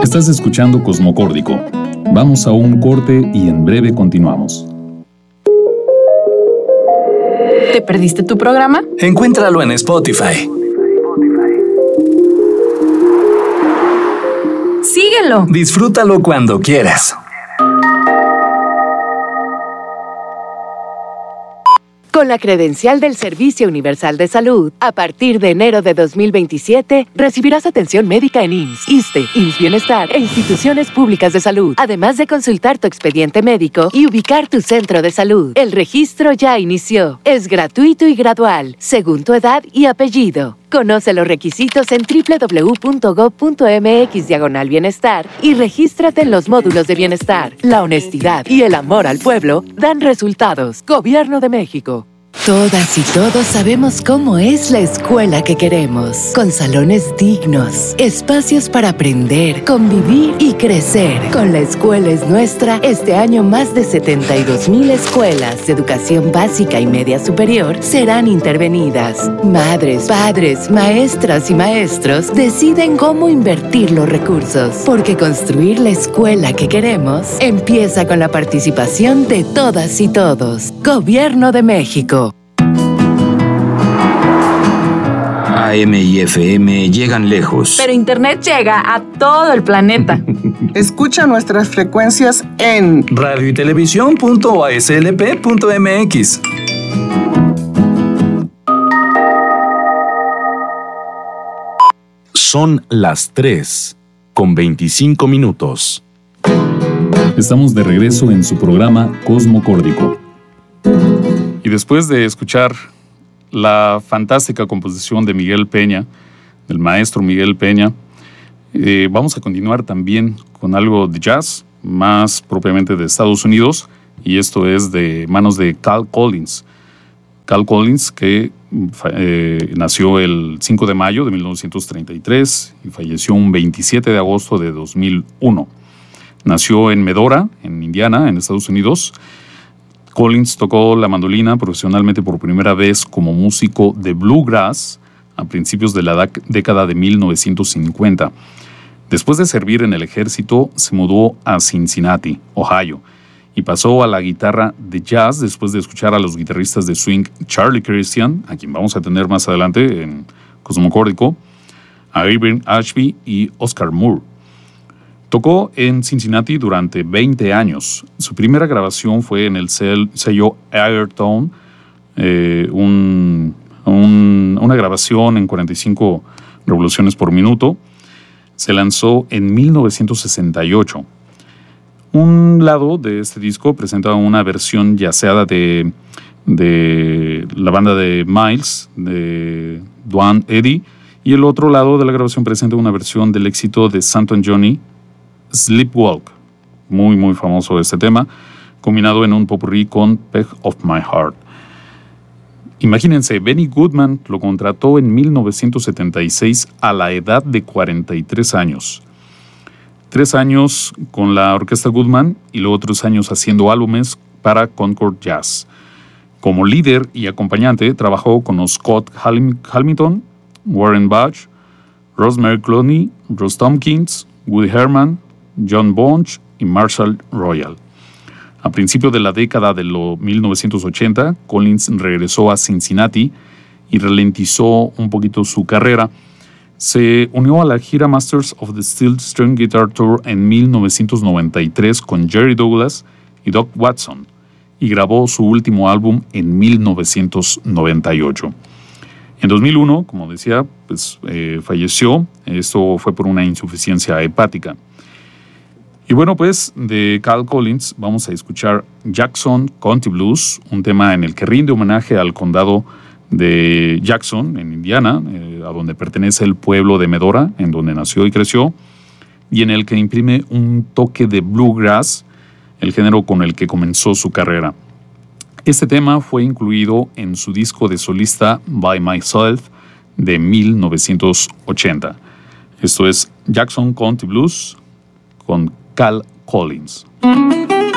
Estás escuchando Cosmocórdico. Vamos a un corte y en breve continuamos. ¿Te perdiste tu programa? Encuéntralo en Spotify. Síguelo. Disfrútalo cuando quieras. Con la credencial del Servicio Universal de Salud, a partir de enero de 2027, recibirás atención médica en IMSS, ISSSTE, IMSS Bienestar e instituciones públicas de salud, además de consultar tu expediente médico y ubicar tu centro de salud. El registro ya inició. Es gratuito y gradual, según tu edad y apellido. Conoce los requisitos en www.gov.mx/bienestar y regístrate en los módulos de bienestar. La honestidad y el amor al pueblo dan resultados. Gobierno de México. Todas y todos sabemos cómo es la escuela que queremos, con salones dignos, espacios para aprender, convivir y crecer. Con La Escuela es Nuestra, este año más de 72,000 escuelas de educación básica y media superior serán intervenidas. Madres, padres, maestras y maestros deciden cómo invertir los recursos, porque construir la escuela que queremos empieza con la participación de todas y todos. Gobierno de México. AM y FM llegan lejos. Pero Internet llega a todo el planeta. Escucha nuestras frecuencias en radioytelevisión.aslp.mx. Son las 3:25. Estamos de regreso en su programa Cosmocórdico. Y después de escuchar la fantástica composición de Miguel Peña, del maestro Miguel Peña, vamos a continuar también con algo de jazz, más propiamente de Estados Unidos, y esto es de manos de Cal Collins. Cal Collins, que nació el 5 de mayo de 1933 y falleció un 27 de agosto de 2001. Nació en Medora, en Indiana, en Estados Unidos. Collins tocó la mandolina profesionalmente por primera vez como músico de bluegrass a principios de la década de 1950. Después de servir en el ejército, se mudó a Cincinnati, Ohio, y pasó a la guitarra de jazz después de escuchar a los guitarristas de swing Charlie Christian, a quien vamos a tener más adelante en Cosmocórdico, a Irving Ashby y Oscar Moore. Tocó en Cincinnati durante 20 años. Su primera grabación fue en el sello Airtone, una grabación en 45 revoluciones por minuto. Se lanzó en 1968. Un lado de este disco presenta una versión jazzeada de la banda de Miles, de Duane Eddy, y el otro lado de la grabación presenta una versión del éxito de Santo Johnny, Sleepwalk, muy muy famoso este tema, combinado en un popurrí con Peg of My Heart. Imagínense, Benny Goodman lo contrató en 1976 a la edad de 43 años. 3 años con la orquesta Goodman y luego 3 años haciendo álbumes para Concord Jazz. Como líder y acompañante trabajó con Scott Hamilton, Warren Bach, Rosemary Clooney, Ross Tompkins, Woody Herman, John Bunch y Marshall Royal. A principios de la década de 1980, Collins regresó a Cincinnati y ralentizó un poquito su carrera. Se unió a la gira Masters of the Steel String Guitar Tour en 1993 con Jerry Douglas y Doc Watson y grabó su último álbum en 1998. En 2001, como decía, falleció. Esto fue por una insuficiencia hepática. Y bueno, pues de Cal Collins vamos a escuchar Jackson County Blues, un tema en el que rinde homenaje al condado de Jackson, en Indiana, a donde pertenece el pueblo de Medora, en donde nació y creció, y en el que imprime un toque de bluegrass, el género con el que comenzó su carrera. Este tema fue incluido en su disco de solista By Myself de 1980. Esto es Jackson County Blues con Cal Collins.